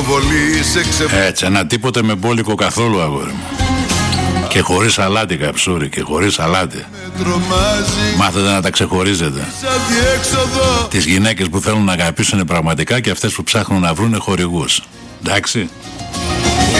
προβολή σε Έτσι, ένα τίποτε με μπόλικο καθόλου, αγόρι μου. Και χωρίς αλάτι, καψούρι, και χωρίς αλάτι. Μάθετε να τα ξεχωρίζετε. Τις γυναίκες που θέλουν να αγαπήσουν πραγματικά και αυτές που ψάχνουν να βρουν χορηγούς. Εντάξει.